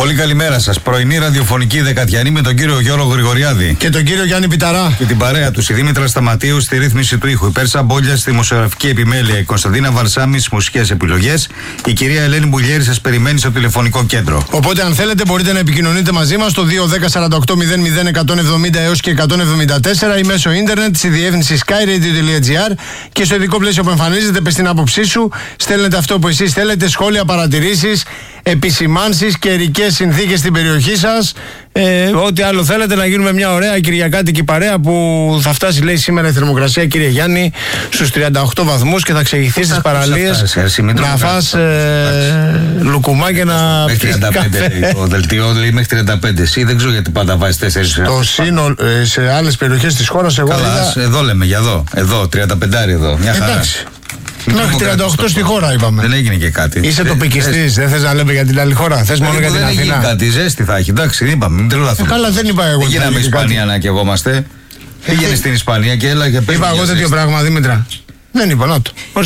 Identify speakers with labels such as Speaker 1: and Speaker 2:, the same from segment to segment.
Speaker 1: Πολύ καλημέρα σας. Πρωινή ραδιοφωνική δεκατιανή με τον κύριο Γιώργο Γρηγοριάδη
Speaker 2: και τον κύριο Γιάννη Πιταρά
Speaker 1: και την παρέα του, η Δήμητρα Σταματίου στη ρύθμιση του ήχου, η Πέρσα Μπόλια στη δημοσιογραφική επιμέλεια, η Κωνσταντίνα Βαρσάμη στις μουσικές επιλογές, η κυρία Ελένη Μπουλιέρη σας περιμένει στο τηλεφωνικό κέντρο.
Speaker 2: Οπότε, αν θέλετε, μπορείτε να επικοινωνείτε μαζί μας στο 210-48-00-170 έως και 174 ή μέσω ίντερνετ στη διεύθυνση skyradio.gr και στο ειδικό πλαίσιο που εμφανίζεται, πες την άποψή σου, στέλνετε αυτό που εσείς θέλετε, σχόλια, παρατηρήσεις, επισημάνσεις, καιρικές συνθήκες στην περιοχή σας, ό,τι άλλο θέλετε, να γίνουμε μια ωραία κυριακάτικη παρέα που θα φτάσει, λέει, σήμερα η θερμοκρασία, κύριε Γιάννη, στους 38 βαθμούς και θα ξεγηθεί στις παραλίες να φας λουκουμά και να
Speaker 1: πεις καφέ. Το δελτίο λέει μέχρι 35, εσύ δεν ξέρω γιατί πάντα βάζεις 4.
Speaker 2: Το σύνολο σε άλλες περιοχές της χώρας, εγώ
Speaker 1: καλά, εδώ λέμε για εδώ 35 εδώ, μια χαρά.
Speaker 2: Εντάξει. Μέχρι 38 στη χώρα είπαμε.
Speaker 1: Δεν έγινε και κάτι.
Speaker 2: Είσαι τοπικιστής, δεν θες να λέμε για την άλλη χώρα. Θες μόνο για την Αθήνα.
Speaker 1: Δεν έγινε κάτι, ζέστη θα έχει. Εντάξει, είπαμε, μην τρελαθούμε.
Speaker 2: Καλά, δεν είπα εγώ.
Speaker 1: Πήγαμε Ισπανία να καιγόμαστε. Πήγαινε στην Ισπανία και έλα και πες.
Speaker 2: Είπα εγώ τέτοιο πράγμα, Δήμητρα. Δεν είπα, να το.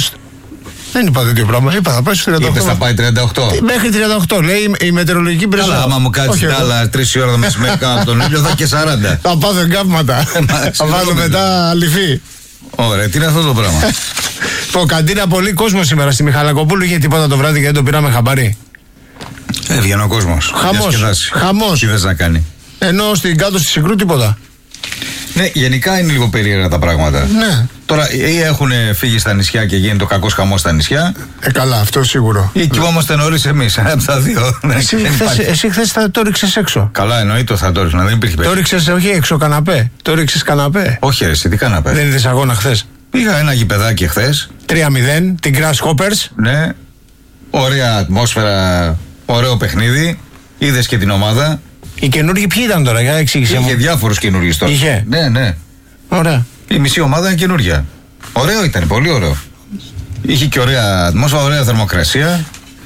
Speaker 2: Δεν είπα τέτοιο πράγμα. Είπα θα πάει στους 38.
Speaker 1: Είπες θα πάει 38.
Speaker 2: Μέχρι 38, λέει η μετεωρολογική υπηρεσία.
Speaker 1: Καλά, άμα μου κάτσει άλλα 3 η ώρα το μεσημέρι κάτω από τον ήλιο θα και 40.
Speaker 2: Θα πάθω εγκάβματα. Θα βάλω μετά αληφή.
Speaker 1: Ωραία, τι είναι αυτό το πράγμα.
Speaker 2: Καντίνα, πολύ κόσμο σήμερα στη Μιχαλακοπούλου. Είχε τίποτα το βράδυ και δεν το πήραμε χαμπάρι.
Speaker 1: Έβγαινε ο κόσμος.
Speaker 2: Χαμός.
Speaker 1: Τι θες να κάνει.
Speaker 2: Ενώ στην κάτω στη Συγκρού τίποτα.
Speaker 1: Ναι, γενικά είναι λίγο περίεργα τα πράγματα.
Speaker 2: Ναι.
Speaker 1: Τώρα ή έχουν φύγει στα νησιά και γίνεται ο κακός χαμός στα νησιά.
Speaker 2: Καλά, αυτό σίγουρο.
Speaker 1: Ή κοιμόμαστε νωρίς εμείς. Από τα δύο.
Speaker 2: Εσύ χθες το ρίξες έξω.
Speaker 1: Καλά, εννοείται θα το ρίξω. Δεν υπήρχε
Speaker 2: το ρίξες, όχι έξω καναπέ. Το ρίξες καναπέ.
Speaker 1: Όχι, εσύ τι καναπέ.
Speaker 2: Δεν είδες αγώνα χθες.
Speaker 1: Πήγα ένα γηπεδάκι χθες.
Speaker 2: 3-0, την Grasshoppers.
Speaker 1: Ναι. Ωραία ατμόσφαιρα, ωραίο παιχνίδι. Είδες και την ομάδα.
Speaker 2: Οι καινούργοι ποιοι ήταν τώρα, για εξήγησέ μου.
Speaker 1: Είχε διάφορους καινούργιους τώρα.
Speaker 2: Είχε.
Speaker 1: Ναι.
Speaker 2: Ωραία.
Speaker 1: Η μισή ομάδα είναι καινούργια. Ωραίο ήταν, πολύ ωραίο. Είχε και ωραία ατμόσφαιρα, ωραία θερμοκρασία.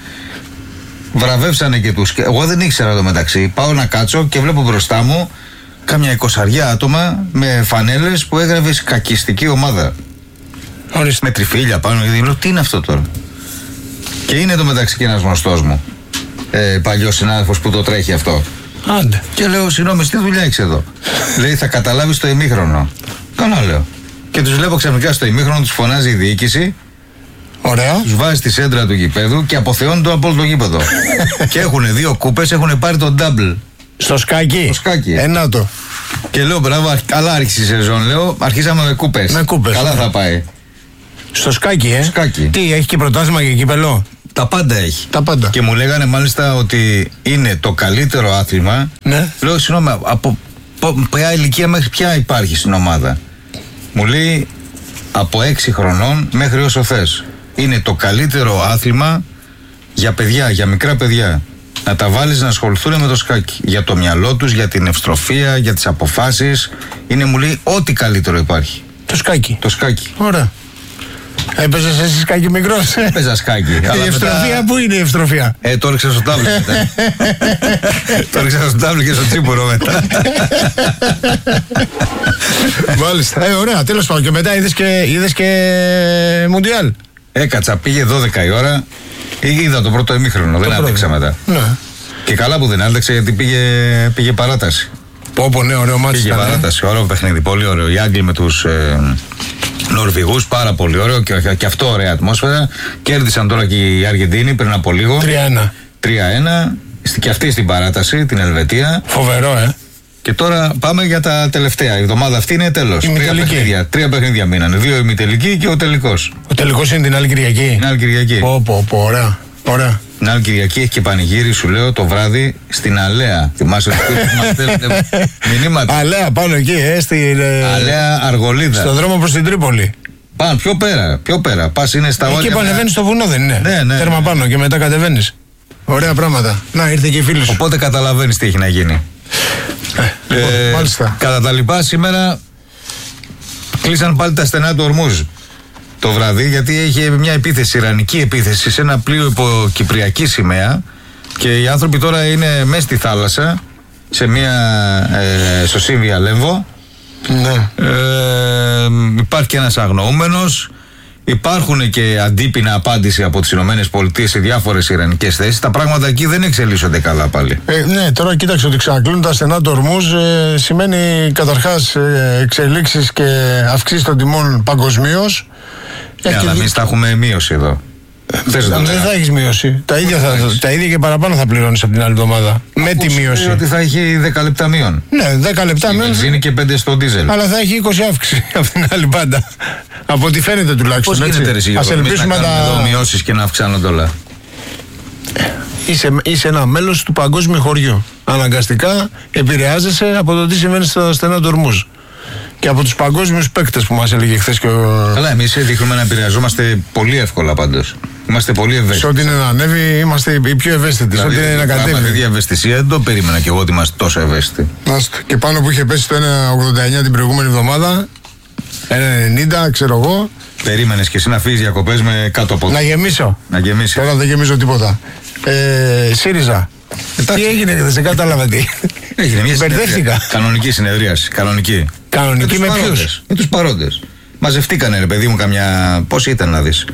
Speaker 1: Βραβεύσανε και τους. Εγώ δεν ήξερα το μεταξύ. Πάω να κάτσω και βλέπω μπροστά μου κάμια 20 άτομα με φανέλες που έγραφε κακιστική ομάδα.
Speaker 2: Ορίστε.
Speaker 1: Με τριφύλια πάνω. Και λέω, τι είναι αυτό τώρα. Και είναι το μεταξύ και ένας γνωστός μου. Παλιός συνάδελφος που το τρέχει αυτό.
Speaker 2: Άντε.
Speaker 1: Και λέω, συγγνώμη, τι δουλειά έχεις εδώ. Λέει, θα καταλάβεις το ημίχρονο. Καλά, λέω. Και τους βλέπω ξαφνικά στο ημίχρονο, τους φωνάζει η διοίκηση.
Speaker 2: Ωραία.
Speaker 1: Τους βάζει στη σέντρα του γηπέδου και αποθεώνει το από όλο το γήπεδο. Και έχουν 2 κούπες, έχουν πάρει το double.
Speaker 2: Στο σκάκι.
Speaker 1: Στο σκάκι.
Speaker 2: Το.
Speaker 1: Και λέω, μπράβο, καλά άρχισε η σεζόν. Λέω, αρχίσαμε με κούπες. Καλά θα πάει.
Speaker 2: Στο σκάκι,
Speaker 1: Σκάκι.
Speaker 2: Τι, έχει και πρωτάθλημα και κύπελο.
Speaker 1: Τα πάντα έχει.
Speaker 2: Τα πάντα.
Speaker 1: Και μου λέγανε μάλιστα ότι είναι το καλύτερο άθλημα.
Speaker 2: Ναι.
Speaker 1: Λέω, συγγνώμη, από ποια ηλικία μέχρι ποια υπάρχει στην ομάδα. Μου λέει από 6 χρονών μέχρι όσο θες. Είναι το καλύτερο άθλημα για παιδιά, για μικρά παιδιά. Να τα βάλεις να ασχοληθούν με το σκάκι. Για το μυαλό τους, για την ευστροφία, για τις αποφάσεις. Είναι, μου λέει, ό,τι καλύτερο υπάρχει.
Speaker 2: Το σκάκι.
Speaker 1: Το σκάκι.
Speaker 2: Ωραία. Έπαιζες εσύ σκάκι μικρός.
Speaker 1: Έπαιζα σκάκι.
Speaker 2: Η ευστροφία, πού είναι η ευστροφία.
Speaker 1: Το έριξα στο τάβλο μετά. Το έριξα στο τάβλο και στο τσίπουρο μετά.
Speaker 2: Μάλιστα. Ωραία, τέλος πάντων. Και μετά είδες και Μουντιάλ.
Speaker 1: Έκατσα, πήγε 12 η ώρα. Είδα το πρώτο ημίχρονο, δεν άντεξα μετά.
Speaker 2: Ναι.
Speaker 1: Και καλά που δεν άντεξα γιατί πήγε παράταση.
Speaker 2: Πω, ναι, ωραίο μάτι.
Speaker 1: Πήγε παράταση, ωραίο παιχνίδι, πολύ ωραίο. Οι Άγγλοι με τους Νορβηγούς, πάρα πολύ ωραίο και αυτό ωραία ατμόσφαιρα. Κέρδισαν τώρα και οι Αργεντίνοι πριν από λίγο. 3-1. Και αυτή στην παράταση, την Ελβετία.
Speaker 2: Φοβερό,
Speaker 1: Και τώρα πάμε για τα τελευταία. Η εβδομάδα αυτή είναι τέλος. 3 παιχνίδια μείνανε. 2 ημιτελικοί και ο τελικός.
Speaker 2: Ο τελικός είναι την άλλη Κυριακή.
Speaker 1: Την άλλη Κυριακή.
Speaker 2: Ωραία. Ωραία.
Speaker 1: Την άλλη Κυριακή έχει και πανηγύρι, σου λέω, το βράδυ στην Αλέα. Θυμάσαι ότι μας στέλνετε μηνύματα.
Speaker 2: Αλέα, πάνω εκεί,
Speaker 1: Αλέα Αργολίδα.
Speaker 2: Στον δρόμο προς την Τρίπολη.
Speaker 1: Πάνω, πιο πέρα. Πας είναι στα όρια.
Speaker 2: Εκεί που ανεβαίνεις στο βουνό, δεν είναι.
Speaker 1: Ναι.
Speaker 2: Τέρμα πάνω και μετά κατεβαίνεις. Ωραία πράγματα. Να, ήρθε και η φίλη σου.
Speaker 1: Οπότε καταλαβαίνεις τι έχει να γίνει.
Speaker 2: Μάλιστα.
Speaker 1: Κατά τα λοιπά, σήμερα κλείσαν πάλι τα στενά του Ορμούζ το βράδυ, γιατί είχε μια επίθεση, ιρανική επίθεση, σε ένα πλοίο υπό κυπριακή σημαία και οι άνθρωποι τώρα είναι μέσα στη θάλασσα, στο Σύνβια Λέμβο.
Speaker 2: Ναι.
Speaker 1: Υπάρχει και ένας αγνοούμενος. υπάρχουν και αντίπεινα απάντηση από τις ΗΠΑ σε διάφορες ιρανικές θέσεις. Τα πράγματα εκεί δεν εξελίσσονται καλά πάλι.
Speaker 2: Ναι, τώρα κοίταξε ότι ξανακλίνουν τα στενά του Ορμούζ σημαίνει καταρχάς εξελίξεις και αυξήσεις των τιμών παγκοσμίως.
Speaker 1: Αλλά εμείς θα έχουμε μείωση εδώ.
Speaker 2: Δεν θα έχεις μείωση. Τα ίδια και παραπάνω θα πληρώνεις από την άλλη εβδομάδα. Με τη μείωση.
Speaker 1: Ότι θα έχει 10 λεπτά μείον.
Speaker 2: Ναι, 10 λεπτά μείον.
Speaker 1: Βενζίνη και 5 στο ντίζελ.
Speaker 2: Αλλά θα έχει 20 αύξηση από την άλλη πάντα. Από ό,τι φαίνεται τουλάχιστον.
Speaker 1: Πώς γίνεται εσύ να κάνουμε εδώ μειώσεις και να αυξάνονται όλα?
Speaker 2: Είσαι ένα μέλος του παγκόσμιου χωριού. Αναγκαστικά επηρεάζεσαι από το τι συμβαίνει στα στενά του Ορμούζ. Και από τους παγκόσμιους παίκτες που μας έλεγε χθες και ο...
Speaker 1: Καλά, εμείς δείχνουμε να επηρεαζόμαστε πολύ εύκολα πάντως. Είμαστε πολύ ευαίσθητοι.
Speaker 2: Σε ό,τι είναι να ανέβει, είμαστε οι πιο ευαίσθητοι. Σε ό,τι είναι να κατέβει.
Speaker 1: Άμα τέτοια ευαισθησία, δεν το περίμενα κι εγώ ότι είμαστε τόσο ευαίσθητοι.
Speaker 2: Και πάνω που είχε πέσει το 1,89 την προηγούμενη εβδομάδα, 1,90 ξέρω εγώ.
Speaker 1: Περίμενες και εσύ να φύγεις διακοπές με κάτω από...
Speaker 2: Να γεμίσω.
Speaker 1: Να γεμίσεις.
Speaker 2: Τώρα δεν γεμίζω τίποτα. ΣΥΡΙΖΑ. Τι έγινε, δεν σε κατάλαβα τι.
Speaker 1: Έγινε μια συνεδρία. Κανονική συνεδρίαση. Κανονική.
Speaker 2: Κανονική με ποιους?
Speaker 1: Με τους παρόντες. Μαζευτήκανε ρε παιδί μου καμιά... Πόσοι ήταν να δεις?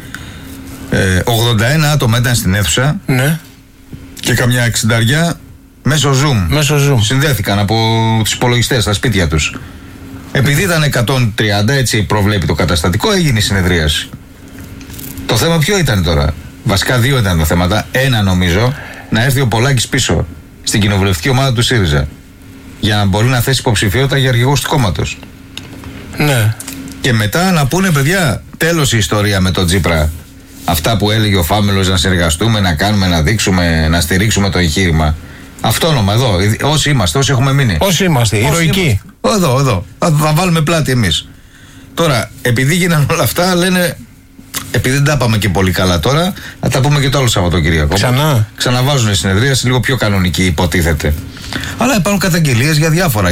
Speaker 1: 81 άτομα ήταν στην αίθουσα.
Speaker 2: Ναι.
Speaker 1: Και καμιά 60 μέσω Zoom. Συνδέθηκαν από τους υπολογιστές στα σπίτια τους. Επειδή ήταν 130, έτσι προβλέπει το καταστατικό, έγινε η συνεδρίαση. Το θέμα ποιο ήταν τώρα? Βασικά δύο ήταν τα θέματα. Ένα νομίζω, να έρθει ο Πολάκης πίσω στην κοινοβουλευτική ομάδα του ΣΥΡΙΖΑ για να μπορεί να θέσει υποψηφιότητα για αρχηγός του κόμματος.
Speaker 2: Ναι.
Speaker 1: Και μετά να πούνε, παιδιά, τέλος η ιστορία με τον Τσίπρα. Αυτά που έλεγε ο Φάμελος, να συνεργαστούμε, να κάνουμε, να δείξουμε, να στηρίξουμε το εγχείρημα. Αυτόνομα εδώ, όσοι είμαστε, όσοι έχουμε μείνει.
Speaker 2: Όσοι είμαστε, ηρωικοί.
Speaker 1: Εδώ. Θα βάλουμε πλάτη εμείς. Τώρα, επειδή γίνανε όλα αυτά, λένε, επειδή δεν τα πάμε και πολύ καλά τώρα, θα τα πούμε και το άλλο Σαββατοκύριακο. Ξαναβάζουν συνεδρίαση λίγο πιο κανονική, υποτίθεται. Αλλά υπάρχουν καταγγελίες για διάφορα,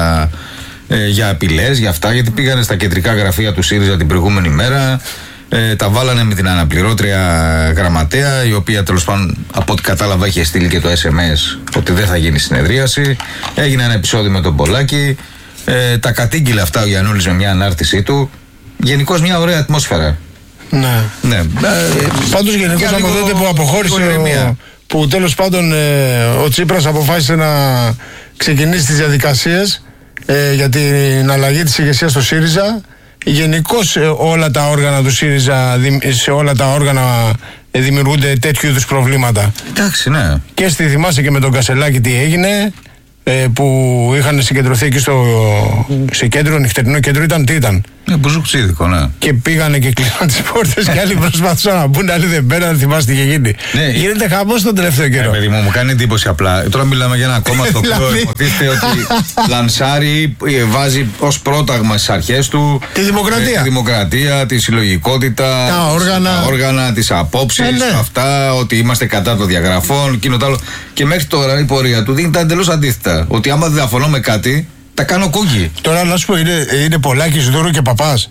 Speaker 1: για απειλές, για αυτά, γιατί πήγανε στα κεντρικά γραφεία του ΣΥΡΙΖΑ την προηγούμενη μέρα. Τα βάλανε με την αναπληρώτρια γραμματέα, η οποία τέλος πάντων από ό,τι κατάλαβα είχε στείλει και το SMS ότι δεν θα γίνει συνεδρίαση. Έγινε ένα επεισόδιο με τον Πολάκη. Τα κατήγγειλε αυτά ο Γιαννούλης με μια ανάρτησή του. Γενικώς μια ωραία ατμόσφαιρα.
Speaker 2: Ναι. Πάντως γενικώς από τότε που αποχώρησε που τέλος πάντων ο Τσίπρας αποφάσισε να ξεκινήσει τις διαδικασίες για την αλλαγή της ηγεσίας στο ΣΥΡΙΖΑ. Γενικώς όλα τα όργανα του ΣΥΡΙΖΑ, σε όλα τα όργανα δημιουργούνται τέτοιου είδους προβλήματα.
Speaker 1: Εντάξει, ναι.
Speaker 2: Και θυμάσαι και με τον Κασελάκη τι έγινε, που είχαν συγκεντρωθεί εκεί σε κέντρο, νυχτερινό κέντρο, τι ήταν.
Speaker 1: Μπουζουκτσίδικο, ναι.
Speaker 2: Και πήγανε και κλείναν τις πόρτες και άλλοι προσπαθούσαν να μπουν, άλλοι δεν πέραν, θυμάστε τι είχε γίνει.
Speaker 1: Ναι,
Speaker 2: γίνεται χαμός τον τελευταίο καιρό.
Speaker 1: Παιδί μου κάνει εντύπωση απλά. Τώρα μιλάμε για ένα κόμμα στο οποίο υποτίθεται ότι λανσάρει, βάζει ως πρόταγμα στις αρχές του
Speaker 2: τη δημοκρατία.
Speaker 1: Τη δημοκρατία, τη συλλογικότητα, τα όργανα, τις απόψεις, αυτά, ότι είμαστε κατά των διαγραφών, εκείνο το άλλο. Και μέχρι τώρα η πορεία του δίνει τα εντελώς αντίθετα. Ότι άμα δεν διαφωνώ με κάτι, τα κάνω κούκι.
Speaker 2: Τώρα να σου πω, είναι Πολάκης, Δούρου και Παπάς.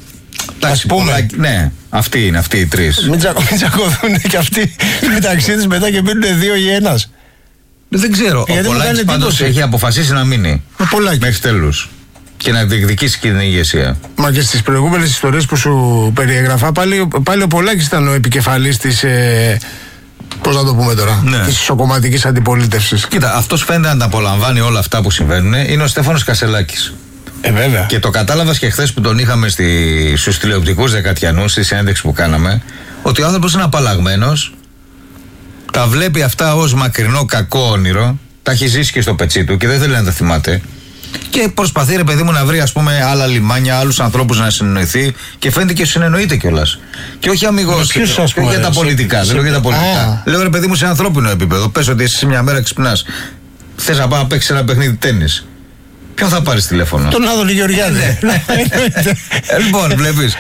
Speaker 1: Ας πούμε. Ναι, αυτοί είναι οι τρεις.
Speaker 2: Μην τσακωθούν και αυτοί μεταξύ τους μετά και μείνουν δύο ή ένας.
Speaker 1: Δεν ξέρω. Ο Πολάκης πάντως έχει αποφασίσει να μείνει. Μέχρι τέλους. Και να διεκδικήσει και την ηγεσία.
Speaker 2: Μα και στις προηγούμενες ιστορίες που σου περιέγραφα, πάλι ο Πολάκης ήταν ο επικεφαλής της. Πώς να το πούμε τώρα,
Speaker 1: ναι,
Speaker 2: της ισοκομματικής αντιπολίτευσης.
Speaker 1: Κοίτα, αυτός φαίνεται να τα απολαμβάνει όλα αυτά που συμβαίνουν, είναι ο Στέφανος Κασελάκης.
Speaker 2: Βέβαια.
Speaker 1: Και το κατάλαβες και χθες που τον είχαμε στους τηλεοπτικούς Δεκατιανούς, στη συνέντευξη που κάναμε, ότι ο άνθρωπος είναι απαλλαγμένος, τα βλέπει αυτά ως μακρινό κακό όνειρο, τα έχει ζήσει και στο πετσί του και δεν θέλει να τα θυμάται. Και προσπαθεί, ρε παιδί μου, να βρει, ας πούμε, άλλα λιμάνια, άλλους ανθρώπους να συνεννοηθεί και φαίνεται και συνεννοείται κιόλας. Και όχι αμιγώς για τα πολιτικά. Δεν λέω για τα πολιτικά. Λέω, ρε παιδί μου, σε ανθρώπινο επίπεδο. Πες ότι εσύ μια μέρα ξυπνάς. Θες να πάω να παίξεις ένα παιχνίδι τένις. Ποιον θα πάρεις τηλέφωνο?
Speaker 2: Τον Άδωνη Γεωργιάδη.
Speaker 1: Λοιπόν, βλέπεις.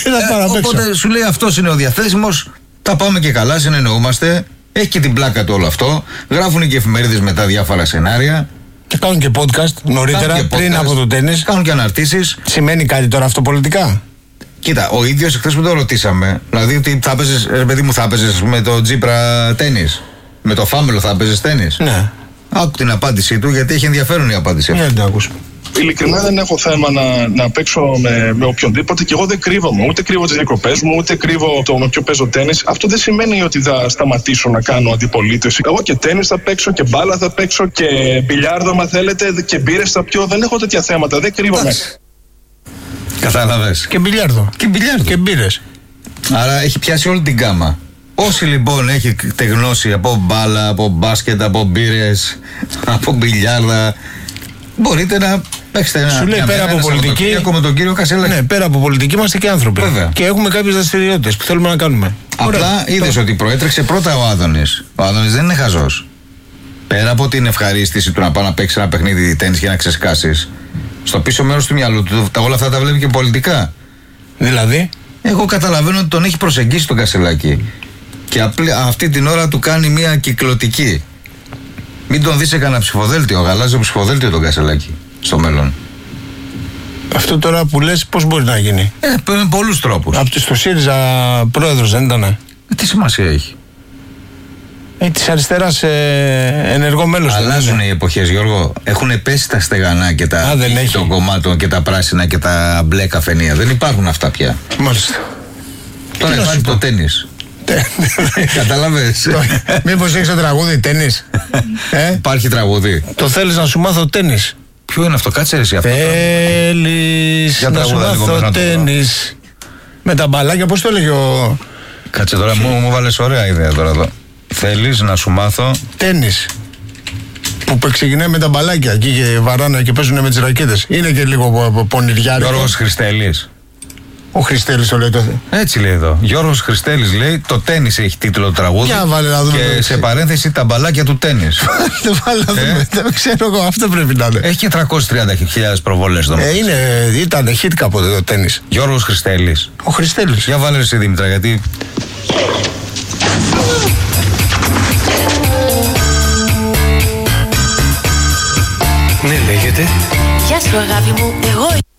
Speaker 1: Οπότε σου λέει αυτός είναι ο διαθέσιμος. Τα πάμε και καλά, συνεννοούμαστε. Έχει και την πλάκα του όλο αυτό. Γράφουν και εφημερίδες μετά διάφορα σενάρια.
Speaker 2: Και κάνουν και podcast νωρίτερα, πριν από το τένις.
Speaker 1: Κάνουν και αναρτήσεις.
Speaker 2: Σημαίνει κάτι τώρα αυτό πολιτικά?
Speaker 1: Κοίτα, ο ίδιος εχθές που το ρωτήσαμε, δηλαδή ότι θα παίζεις, ρε παιδί μου, θα παίζεις με το Τσίπρα τένις, με το Φάμελο θα παίζεις τένις.
Speaker 2: Ναι.
Speaker 1: Άκου την απάντησή του, γιατί έχει ενδιαφέρον η απάντηση αυτή.
Speaker 2: Ναι, το άκουσα.
Speaker 3: Ειλικρινά δεν έχω θέμα να παίξω με οποιονδήποτε και εγώ δεν κρύβομαι. Ούτε κρύβω τις διακοπές μου, ούτε κρύβω το με ποιο παίζω τένις. Αυτό δεν σημαίνει ότι θα σταματήσω να κάνω αντιπολίτευση. Εγώ και τένις θα παίξω και μπάλα θα παίξω και μπιλιάρδο, αν θέλετε, και μπύρες θα πιω. Δεν έχω τέτοια θέματα. Δεν κρύβομαι.
Speaker 1: Κατάλαβες.
Speaker 2: Και μπιλιάρδο. Και μπύρες.
Speaker 1: Άρα έχει πιάσει όλη την γκάμα. Όσοι λοιπόν έχετε γνώση από μπάλα, από μπάσκετ, από μπύρες, από μπιλιάρδα, μπορείτε να παίξετε ένα.
Speaker 2: Σου λέει πέρα από πολιτική.
Speaker 1: Με τον κύριο Κασελάκη.
Speaker 2: Ναι, πέρα από πολιτική είμαστε και άνθρωποι.
Speaker 1: Βέβαια.
Speaker 2: Και έχουμε κάποιες δραστηριότητες που θέλουμε να κάνουμε.
Speaker 1: Απλά είδες ότι προέτρεξε πρώτα ο Άδωνης. Ο Άδωνης δεν είναι χαζός. Πέρα από την ευχαρίστηση του να πάει να παίξει ένα παιχνίδι τένις και να ξεσκάσεις, στο πίσω μέρος του μυαλού του όλα αυτά τα βλέπει και πολιτικά.
Speaker 2: Δηλαδή.
Speaker 1: Εγώ καταλαβαίνω ότι τον έχει προσεγγίσει τον Κασελάκη. Και αυτή την ώρα του κάνει μια κυκλωτική. Μην τον δεις σε κανένα ψηφοδέλτιο, γαλάζιο ψηφοδέλτιο τον Κασελάκη στο μέλλον.
Speaker 2: Αυτό τώρα που λες πώς μπορεί να γίνει?
Speaker 1: Με πολλούς τρόπους.
Speaker 2: Στο ΣΥΡΙΖΑ πρόεδρος δεν ήταν?
Speaker 1: Τι σημασία έχει?
Speaker 2: Της αριστεράς ενεργό μέλος.
Speaker 1: Αλλάζουν οι εποχές, Γιώργο. Έχουν πέσει τα στεγανά και τα των κομμάτων και τα πράσινα και τα μπλε καφενεία. Δεν υπάρχουν αυτά πια.
Speaker 2: Μάλιστα.
Speaker 1: Τώρα υπάρχει το τένις. Κατάλαβες?
Speaker 2: Μήπως έχεις το τραγούδι τένις?
Speaker 1: Υπάρχει τραγούδι.
Speaker 2: Το θέλεις να σου μάθω τένις?
Speaker 1: Ποιο είναι αυτό? Κάτσε εσύ αυτό.
Speaker 2: Θέλεις να σου μάθω τένις? Με τα μπαλάκια, πώς το έλεγε ο...
Speaker 1: Κάτσε τώρα, μου βάλες ωραία ιδέα τώρα εδώ. Θέλεις να σου μάθω
Speaker 2: τένις? Που ξεκινάει με τα μπαλάκια εκεί και βαράνε και παίζουν με τις ρακέτες. Είναι και λίγο πονηριάρικο.
Speaker 1: Γιώργος Χριστέλης.
Speaker 2: Ο Χριστέλης το λέει το.
Speaker 1: Έτσι λέει εδώ. Γιώργος Χριστέλης λέει το τένις έχει τίτλο το τραγούδι.
Speaker 2: Για βάλε να δούμε.
Speaker 1: Και σε παρένθεση τα μπαλάκια του τένις.
Speaker 2: Δεν ξέρω εγώ, αυτό πρέπει να είναι.
Speaker 1: Έχει και 330.000 προβολές εδώ.
Speaker 2: Ήταν hit κάποτε το τένις.
Speaker 1: Γιώργος Χριστέλης.
Speaker 2: Ο Χριστέλης.
Speaker 1: Για βάλε εσύ Δήμητρα, γιατί.
Speaker 4: Ναι, λέγεται.
Speaker 5: Γεια σου αγάπη μου, εγώ